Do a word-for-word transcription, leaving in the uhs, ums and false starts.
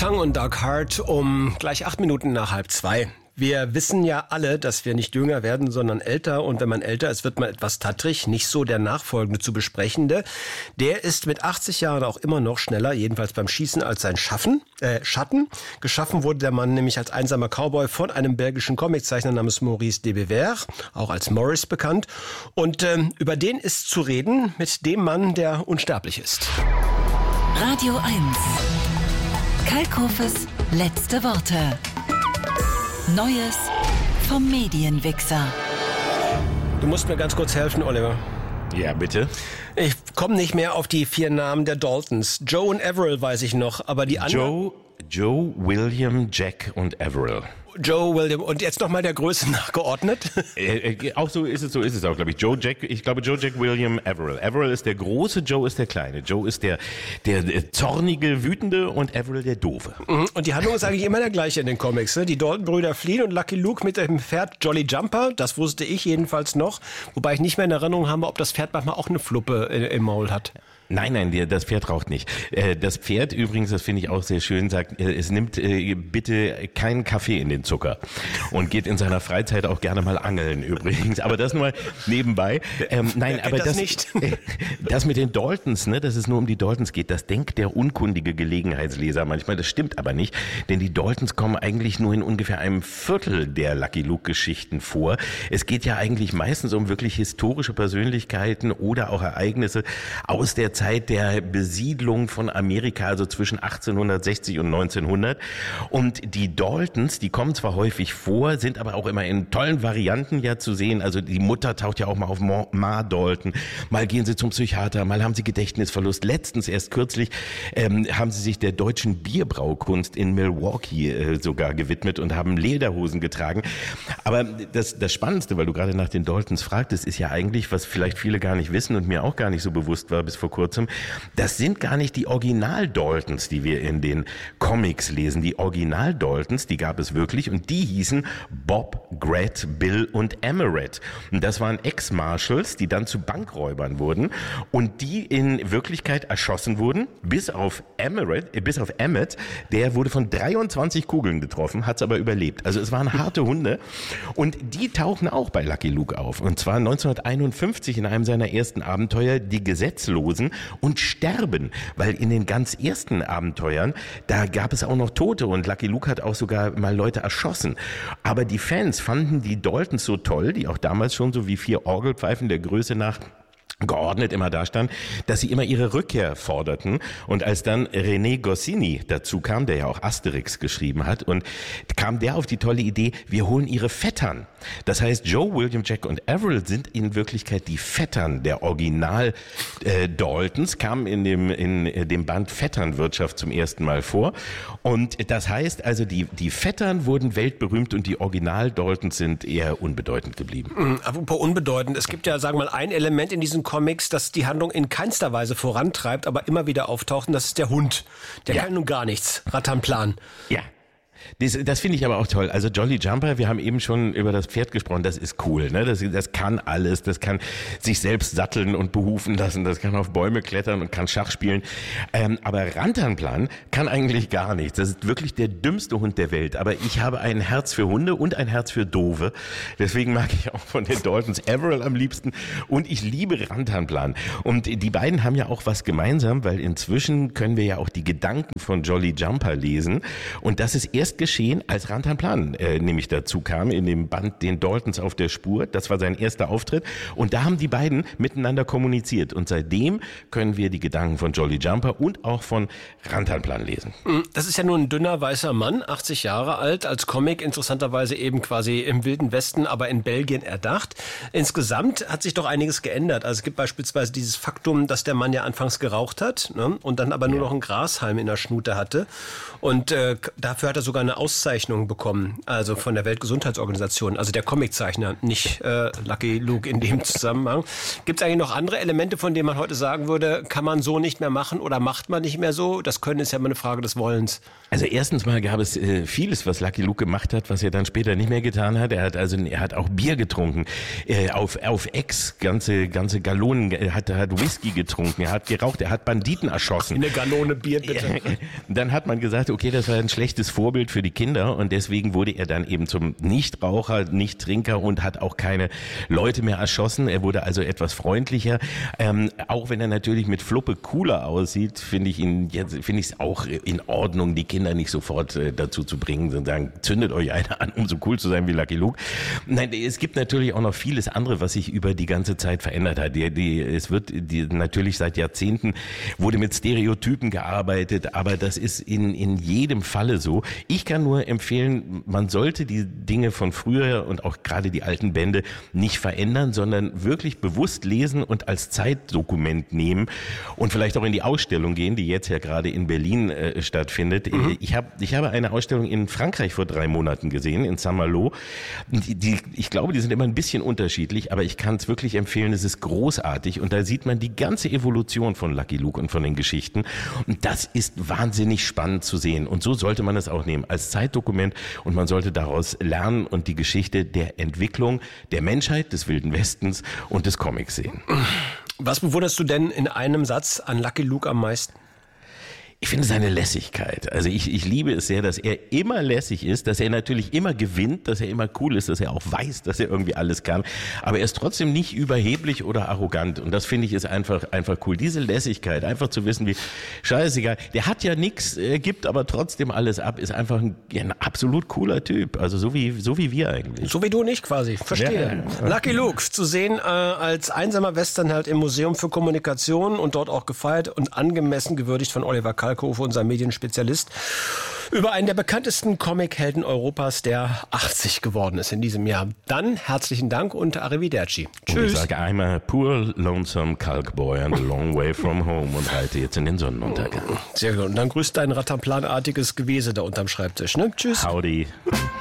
Tongue und Dark Heart um gleich acht Minuten nach halb zwei. Wir wissen ja alle, dass wir nicht jünger werden, sondern älter. Und wenn man älter ist, wird man etwas tattrig. Nicht so der nachfolgende zu besprechende. Der ist mit achtzig Jahren auch immer noch schneller, jedenfalls beim Schießen, als sein Schaffen, äh, Schatten. Geschaffen wurde der Mann nämlich als einsamer Cowboy von einem belgischen Comiczeichner namens Maurice de Bever, auch als Morris bekannt. Und ähm, über den ist zu reden mit dem Mann, der unsterblich ist. Radio eins. Kalkhofes letzte Worte. Neues vom Medienwichser. Du musst mir ganz kurz helfen, Oliver. Ja, bitte. Ich komme nicht mehr auf die vier Namen der Daltons. Joe und Averill weiß ich noch, aber die anderen... Joe, Joe, William, Jack und Averill. Joe, William und jetzt nochmal der Größe nachgeordnet. Äh, äh, auch so ist es, so ist es auch, glaube ich. Joe, Jack, ich glaube Joe, Jack, William, Averill. Averill ist der Große, Joe ist der Kleine. Joe ist der, der, der zornige, wütende und Averill der Doofe. Und die Handlung ist eigentlich immer der gleiche in den Comics. Ne? Die Dalton-Brüder fliehen und Lucky Luke mit dem Pferd Jolly Jumper, das wusste ich jedenfalls noch, wobei ich nicht mehr in Erinnerung habe, ob das Pferd manchmal auch eine Fluppe im Maul hat. Nein, nein, das Pferd raucht nicht. Das Pferd übrigens, das finde ich auch sehr schön, sagt, es nimmt bitte keinen Kaffee in den Zucker und geht in seiner Freizeit auch gerne mal angeln übrigens. Aber das nur nebenbei. Ähm, nein, aber das, das nicht. Das mit den Daltons, ne, dass es nur um die Daltons geht, das denkt der unkundige Gelegenheitsleser manchmal. Das stimmt aber nicht, denn die Daltons kommen eigentlich nur in ungefähr einem Viertel der Lucky Luke-Geschichten vor. Es geht ja eigentlich meistens um wirklich historische Persönlichkeiten oder auch Ereignisse aus der Zeit der Besiedlung von Amerika, also zwischen achtzehnhundertsechzig und neunzehnhundert. Und die Daltons, die kommen zwar häufig vor, sind aber auch immer in tollen Varianten ja zu sehen. Also die Mutter taucht ja auch mal auf Ma Dalton. Mal gehen sie zum Psychiater, mal haben sie Gedächtnisverlust. Letztens, erst kürzlich, ähm, haben sie sich der deutschen Bierbraukunst in Milwaukee äh, sogar gewidmet und haben Lederhosen getragen. Aber das, das Spannendste, weil du gerade nach den Daltons fragtest, ist ja eigentlich, was vielleicht viele gar nicht wissen und mir auch gar nicht so bewusst war bis vor kurzem, das sind gar nicht die Original-Daltons, die wir in den Comics lesen. Die Original-Daltons, die gab es wirklich und die hießen Bob, Gret, Bill und Emeret. Und das waren Ex-Marshals, die dann zu Bankräubern wurden und die in Wirklichkeit erschossen wurden, bis auf Emeret, äh, bis auf Emmett, der wurde von dreiundzwanzig Kugeln getroffen, hat es aber überlebt. Also es waren harte Hunde und die tauchen auch bei Lucky Luke auf. Und zwar neunzehnhunderteinundfünfzig in einem seiner ersten Abenteuer, Die Gesetzlosen, und sterben, weil in den ganz ersten Abenteuern, da gab es auch noch Tote und Lucky Luke hat auch sogar mal Leute erschossen. Aber die Fans fanden die Daltons so toll, die auch damals schon so wie vier Orgelpfeifen der Größe nach geordnet immer da stand, dass sie immer ihre Rückkehr forderten. Und als dann René Goscinny dazu kam, der ja auch Asterix geschrieben hat, und kam der auf die tolle Idee, wir holen ihre Vettern. Das heißt, Joe, William, Jack und Averill sind in Wirklichkeit die Vettern der Original äh, Daltons, kamen in dem, in dem Band Vetternwirtschaft zum ersten Mal vor. Und das heißt also, die, die Vettern wurden weltberühmt und die Original Daltons sind eher unbedeutend geblieben. Mhm, apropos unbedeutend, es gibt ja, sagen wir mal, ein Element in diesen Comics, das die Handlung in keinster Weise vorantreibt, aber immer wieder auftaucht, und das ist der Hund. Der ja. kann nun gar nichts. Rattanplan. Ja. Das, das finde ich aber auch toll. Also Jolly Jumper, wir haben eben schon über das Pferd gesprochen, das ist cool. Ne? Das, das kann alles, das kann sich selbst satteln und behufen lassen, das kann auf Bäume klettern und kann Schach spielen. Ähm, aber Rantanplan kann eigentlich gar nichts. Das ist wirklich der dümmste Hund der Welt. Aber ich habe ein Herz für Hunde und ein Herz für Doofe. Deswegen mag ich auch von den Daltons Averill am liebsten. Und ich liebe Rantanplan. Und die beiden haben ja auch was gemeinsam, weil inzwischen können wir ja auch die Gedanken von Jolly Jumper lesen. Und das ist erst geschehen, als Rantanplan äh, nämlich dazu kam, in dem Band Den Daltons auf der Spur. Das war sein erster Auftritt. Und da haben die beiden miteinander kommuniziert. Und seitdem können wir die Gedanken von Jolly Jumper und auch von Rantanplan lesen. Das ist ja nur ein dünner, weißer Mann, achtzig Jahre alt, als Comic interessanterweise eben quasi im Wilden Westen, aber in Belgien erdacht. Insgesamt hat sich doch einiges geändert. Also es gibt beispielsweise dieses Faktum, dass der Mann ja anfangs geraucht hat, ne, und dann aber nur ja. noch einen Grashalm in der Schnute hatte. Und äh, dafür hat er sogar sogar eine Auszeichnung bekommen, also von der Weltgesundheitsorganisation, also der Comiczeichner, nicht äh, Lucky Luke in dem Zusammenhang. Gibt es eigentlich noch andere Elemente, von denen man heute sagen würde, kann man so nicht mehr machen oder macht man nicht mehr so? Das Können ist ja immer eine Frage des Wollens. Also erstens mal gab es äh, vieles, was Lucky Luke gemacht hat, was er dann später nicht mehr getan hat. Er hat also er hat auch Bier getrunken, äh, auf auf Ex ganze ganze Gallonen, er hat hat Whisky getrunken, er hat geraucht, er hat Banditen erschossen. Eine Gallone Bier bitte. Dann hat man gesagt, okay, das war ein schlechtes Vorbild für die Kinder und deswegen wurde er dann eben zum Nichtraucher, Nichttrinker und hat auch keine Leute mehr erschossen. Er wurde also etwas freundlicher. Ähm, auch wenn er natürlich mit Fluppe cooler aussieht, finde ich ihn jetzt finde ich es auch in Ordnung, die Kinder nicht sofort äh, dazu zu bringen und sagen, zündet euch einer an, um so cool zu sein wie Lucky Luke. Nein, es gibt natürlich auch noch vieles andere, was sich über die ganze Zeit verändert hat. Die, die, es wird die, natürlich seit Jahrzehnten wurde mit Stereotypen gearbeitet, aber das ist in, in jedem Falle so. Ich kann nur empfehlen, man sollte die Dinge von früher und auch gerade die alten Bände nicht verändern, sondern wirklich bewusst lesen und als Zeitdokument nehmen und vielleicht auch in die Ausstellung gehen, die jetzt ja gerade in Berlin äh, stattfindet. Mhm. Ich habe ich habe eine Ausstellung in Frankreich vor drei Monaten gesehen, in Saint-Malo. Die, die, ich glaube, die sind immer ein bisschen unterschiedlich, aber ich kann es wirklich empfehlen, es ist großartig und da sieht man die ganze Evolution von Lucky Luke und von den Geschichten und das ist wahnsinnig spannend zu sehen und so sollte man es auch nehmen, als Zeitdokument und man sollte daraus lernen und die Geschichte der Entwicklung der Menschheit, des Wilden Westens und des Comics sehen. Was bewunderst du denn in einem Satz an Lucky Luke am meisten? Ich finde seine Lässigkeit. Also ich, ich liebe es sehr, dass er immer lässig ist, dass er natürlich immer gewinnt, dass er immer cool ist, dass er auch weiß, dass er irgendwie alles kann. Aber er ist trotzdem nicht überheblich oder arrogant. Und das finde ich ist einfach, einfach cool. Diese Lässigkeit, einfach zu wissen, wie scheißegal. Der hat ja nichts, äh, gibt aber trotzdem alles ab, ist einfach ein, ja, ein absolut cooler Typ. Also so wie, so wie wir eigentlich. So wie du nicht quasi. Verstehe. Ja. Lucky Luke zu sehen äh, als einsamer Westernheld im Museum für Kommunikation und dort auch gefeiert und angemessen gewürdigt von Oliver Kalkofe, unser Medienspezialist, über einen der bekanntesten Comic-Helden Europas, der achtzig geworden ist in diesem Jahr. Dann herzlichen Dank und Arrivederci. Tschüss. Und ich sage einmal, poor lonesome Kalkboy and a long way from home und halte jetzt in den Sonnenuntergang. Sehr gut. Und dann grüßt dein Rattenplanartiges Gewese da unterm Schreibtisch. Ne? Tschüss. Howdy.